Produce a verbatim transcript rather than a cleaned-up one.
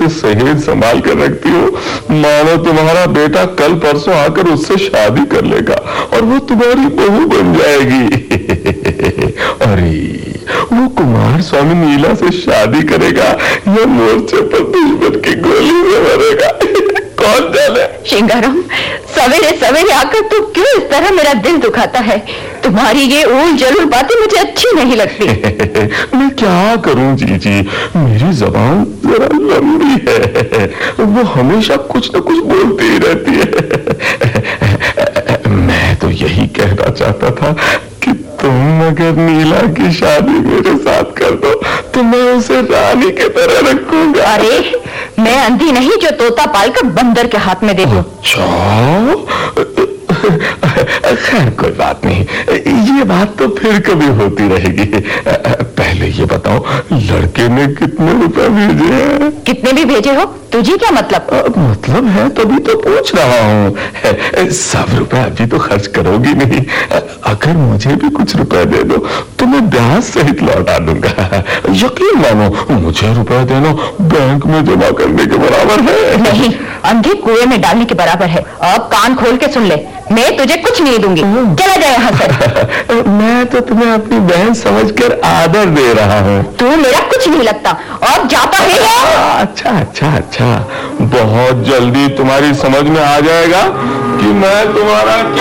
इतने सहेज संभाल कर रखती हो, मानो तुम्हारा बेटा कल परसों आकर उससे शादी कर लेगा और वो तुम्हारी बहू बन जाएगी। अरे वो कुमार स्वामी नीला से शादी करेगा या मोर्चे पर दुश्मन की गोली से मरेगा, कौन जाने। श्रृंगारम, सवेरे सवेरे आकर तू क्यों इस तरह मेरा दिल दुखाता है? तुम्हारी ये ऊल जलूल बातें मुझे अच्छी नहीं लगती। मैं क्या करूं जीजी, मेरी जबान जरा लंबी है, वो हमेशा कुछ न कुछ बोलती ही रहती है। मैं तो यही कहना चाहता था कि तुम अगर नीला की शादी मेरे साथ कर दो तो मैं उसे रानी की तरह रखूंगा। अरे मैं अंधी नहीं जो तोता पालकर बंदर के हाथ में दे दूं। अच्छा, खैर कोई बात नहीं, ये बात तो फिर कभी होती रहेगी। पहले ये बताओ, लड़के ने कितने रुपए भेजे हैं? कितने भी भेजे हो, तुझे क्या मतलब? मतलब है तभी तो पूछ रहा हूँ। सब रुपए अभी तो खर्च करोगी नहीं, अगर मुझे भी कुछ रुपए दे दो तो मैं ब्याज सहित लौटा दूंगा। यकीन मानो, मुझे रुपए देना बैंक में जमा करने के बराबर है। नहीं, अंधे कुएं में डालने के बराबर है। अब कान खोल के सुन ले, मैं तुझे कुछ नहीं दूंगी, चला जाए यहाँ से। मैं तो तुम्हें अपनी बहन समझकर आदर दे रहा हूँ। तू मेरा कुछ नहीं लगता और जाता है या? अच्छा अच्छा अच्छा, बहुत जल्दी तुम्हारी समझ में आ जाएगा कि मैं तुम्हारा क्या